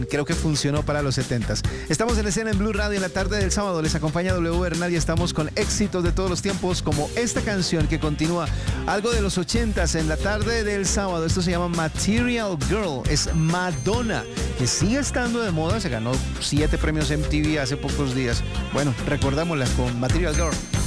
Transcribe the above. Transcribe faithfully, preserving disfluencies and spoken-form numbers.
Creo que funcionó para los setentas. Estamos en escena en Blue Radio en la tarde del sábado. Les acompaña W Bernal y estamos con éxitos de todos los tiempos, como esta canción que continúa algo de los ochentas en la tarde del sábado. Esto se llama Material Girl. Es Madonna, que sigue estando de moda. Se ganó siete premios M T V hace pocos días. Bueno, recordámosla con Material Girl.